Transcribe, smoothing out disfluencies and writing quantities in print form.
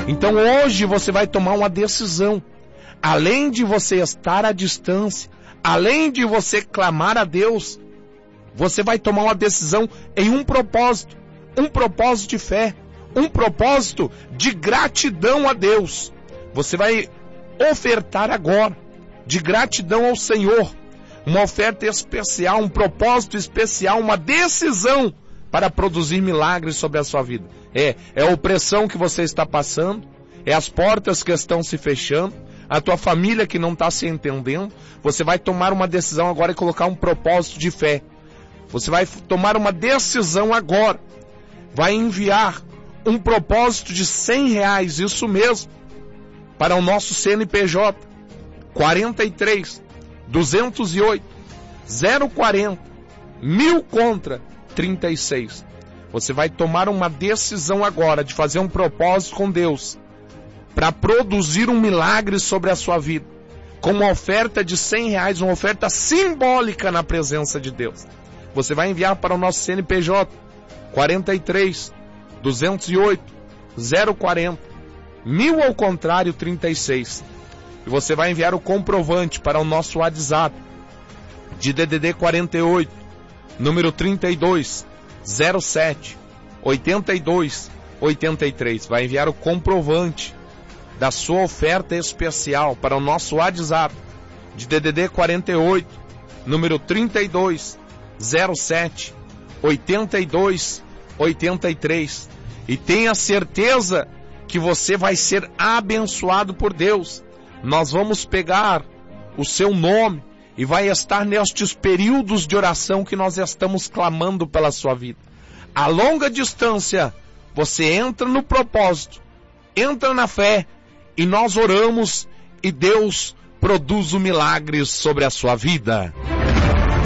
Então hoje você vai tomar uma decisão. Além de você estar à distância, além de você clamar a Deus, você vai tomar uma decisão em um propósito de fé, um propósito de gratidão a Deus. Você vai ofertar agora, de gratidão ao Senhor, uma oferta especial, um propósito especial, uma decisão para produzir milagres sobre a sua vida. É a opressão que você está passando, é as portas que estão se fechando, a tua família que não está se entendendo. Você vai tomar uma decisão agora e colocar um propósito de fé. Você vai tomar uma decisão agora, vai enviar um propósito de R$100, isso mesmo, para o nosso CNPJ, 43 208 040 1000 contra 36. Você vai tomar uma decisão agora de fazer um propósito com Deus para produzir um milagre sobre a sua vida, com uma oferta de R$100, uma oferta simbólica na presença de Deus. Você vai enviar para o nosso CNPJ 43 208 040 1000 ao contrário 36. E você vai enviar o comprovante para o nosso WhatsApp de DDD 48, número 32 07 82 83. Vai enviar o comprovante da sua oferta especial para o nosso WhatsApp de DDD 48, número 32 07 82 83. E tenha certeza que você vai ser abençoado por Deus. Nós vamos pegar o seu nome e vai estar nestes períodos de oração que nós estamos clamando pela sua vida. A longa distância, você entra no propósito, entra na fé, e nós oramos e Deus produz o milagre sobre a sua vida.